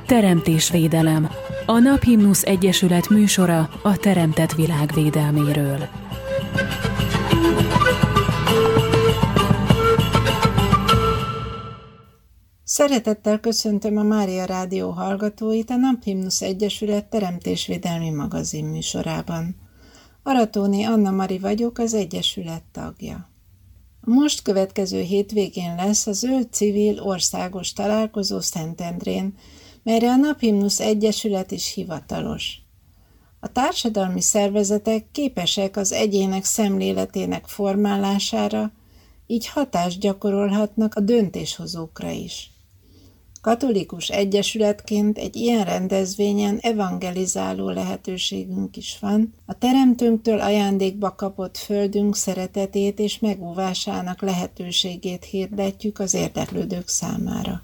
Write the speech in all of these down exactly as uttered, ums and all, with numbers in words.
Teremtésvédelem. A Naphimnusz Egyesület műsora a teremtett világ védelméről. Szeretettel köszöntöm a Mária Rádió hallgatóit a Naphimnusz Egyesület teremtésvédelmi magazin műsorában. Aratóné Anna Mari vagyok, az Egyesület tagja. A most következő hétvégén lesz a Zöld Civil országos találkozó Szentendrén, melyre a Naphimnusz Egyesület is hivatalos. A társadalmi szervezetek képesek az egyének szemléletének formálására, így hatást gyakorolhatnak a döntéshozókra is. Katolikus egyesületként egy ilyen rendezvényen evangelizáló lehetőségünk is van, a Teremtőnktől ajándékba kapott földünk szeretetét és megóvásának lehetőségét hirdetjük az érdeklődők számára.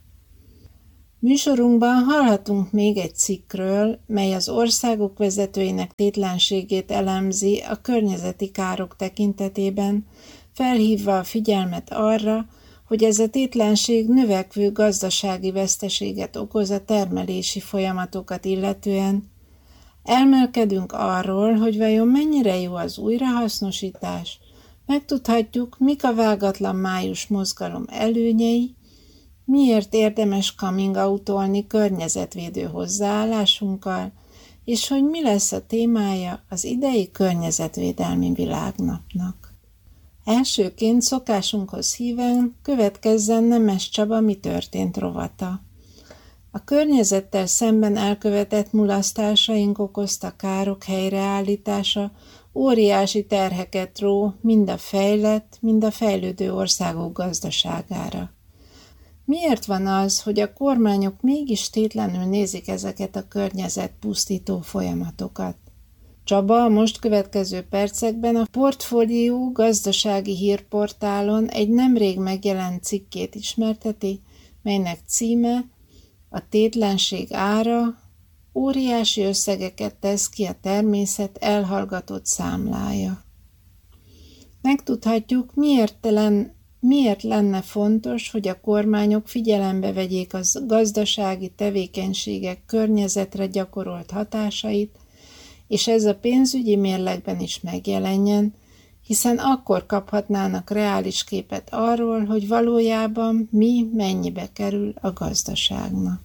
Műsorunkban hallhatunk még egy cikkről, mely az országok vezetőinek tétlenségét elemzi a környezeti károk tekintetében, felhívva a figyelmet arra, hogy ez a tétlenség növekvő gazdasági veszteséget okoz a termelési folyamatokat illetően. Elmélkedünk arról, hogy vajon mennyire jó az újrahasznosítás, megtudhatjuk, mik a vágatlan május mozgalom előnyei, miért érdemes coming out-olni környezetvédő hozzáállásunkkal, és hogy mi lesz a témája az idei környezetvédelmi világnapnak. Elsőként szokásunkhoz híven következzen Nemes Csaba Mi történt rovata. A környezettel szemben elkövetett mulasztásaink okozta károk helyreállítása óriási terheket ró mind a fejlett, mind a fejlődő országok gazdaságára. Miért van az, hogy a kormányok mégis tétlenül nézik ezeket a környezetpusztító folyamatokat? Csaba a most következő percekben a Portfólió gazdasági hírportálon egy nemrég megjelent cikkét ismerteti, melynek címe A tétlenség ára, óriási összegeket tesz ki a természet elhallgatott számlája. Megtudhatjuk, miért, telen, miért lenne fontos, hogy a kormányok figyelembe vegyék a gazdasági tevékenységek környezetre gyakorolt hatásait, és ez a pénzügyi mérlegben is megjelenjen, hiszen akkor kaphatnának reális képet arról, hogy valójában mi mennyibe kerül a gazdaságnak.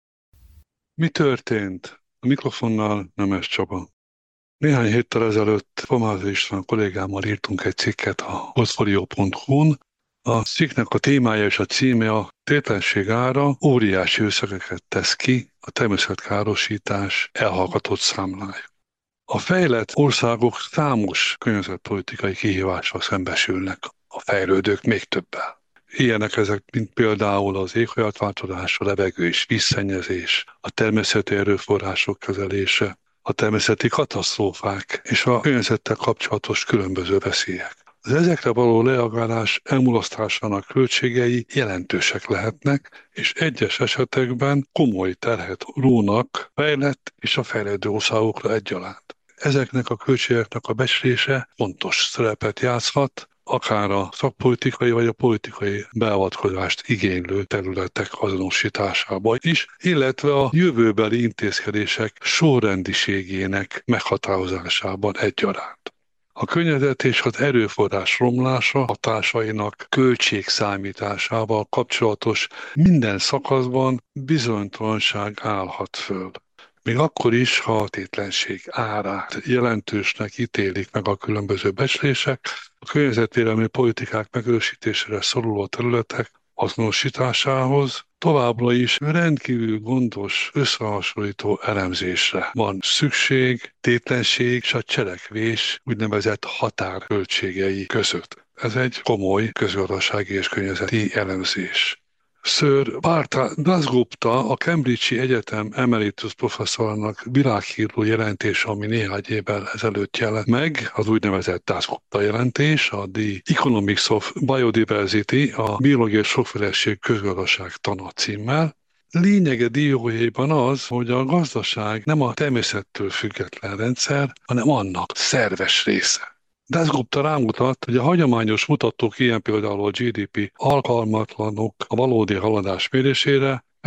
Mi történt? A mikrofonnál Nemes Csaba. Néhány héttel ezelőtt Pomáz István kollégámmal írtunk egy cikket a portfolio pont hu-n. A cikknek a témája és a címe a tétlenség ára óriási összegeket tesz ki a természetkárosítás elhallgatott számlája. A fejlett országok számos környezetpolitikai kihívással szembesülnek, a fejlődők még többel. Ilyenek ezek, mint például az éghajlatváltozás, a levegő és vízszennyezés, a természeti erőforrások kezelése, a természeti katasztrófák és a környezettel kapcsolatos különböző veszélyek. Az ezekre való reagálás elmulasztásának költségei jelentősek lehetnek, és egyes esetekben komoly terhet rónak fejlett és a fejlődő országokra egyaránt. Ezeknek a költségeknek a becslése fontos szerepet játszhat, akár a szakpolitikai vagy a politikai beavatkozást igénylő területek azonosításában is, illetve a jövőbeli intézkedések sorrendiségének meghatározásában egyaránt. A környezet és az erőforrás romlása hatásainak költségszámításával kapcsolatos minden szakaszban bizonytalanság állhat föl. Még akkor is, ha a tétlenség árát jelentősnek ítélik meg a különböző becslések, a környezetvédelmi politikák megerősítésére szoruló területek azonosításához továbbra is rendkívül gondos, összehasonlító elemzésre van szükség, tétlenség és a cselekvés úgynevezett határköltségei között. Ez egy komoly közgazdasági és környezeti elemzés. Sir Partha Dasgupta, a Cambridge-i Egyetem emeritus professzornak világhírű jelentése, ami néhány évvel ezelőtt jelent meg, az úgynevezett Dasgupta jelentés, a The Economics of Biodiversity, a biológiai sokféleség közgazdaság tana címmel. Lényege dióhéjban az, hogy a gazdaság nem a természettől független rendszer, hanem annak szerves része. Dasgupta rámutat, hogy a hagyományos mutatók, ilyen például a gé dé pé alkalmatlanok a valódi haladás mérésére,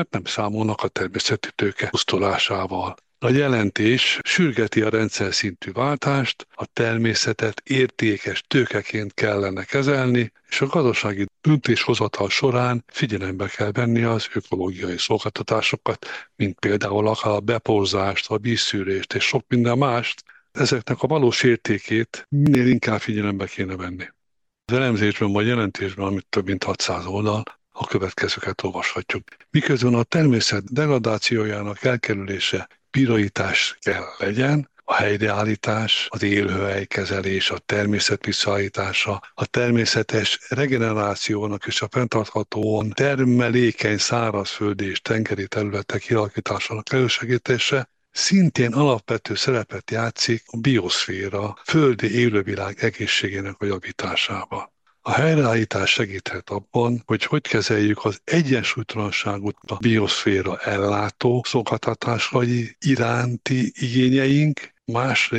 mert nem számolnak a természeti tőke pusztulásával. A jelentés sürgeti a rendszer szintű váltást, a természetet értékes tőkeként kellene kezelni, és a gazdasági döntéshozatal során figyelembe kell venni az ökológiai szolgáltatásokat, mint például akár a beporzást, a vízszűrést és sok minden mást. Ezeknek a valós értékét minél inkább figyelembe kéne venni. Az elemzésben vagy jelentésben, amit több mint hatszáz oldal, a következőket olvashatjuk. Miközben a természet degradációjának elkerülése prioritás kell legyen, a helyreállítás, az élőhelykezelés, a természet visszaállítása, a természetes regenerációnak és a fenntarthatóan termelékeny szárazföldi és tengeri területek kialakításának elősegítése szintén alapvető szerepet játszik a bioszféra, földi élővilág egészségének a javításában. A helyreállítás segíthet abban, hogy hogy kezeljük az egyensúlytalanságot a bioszféra ellátó szolgáltatásai iránti igényeink, másrészt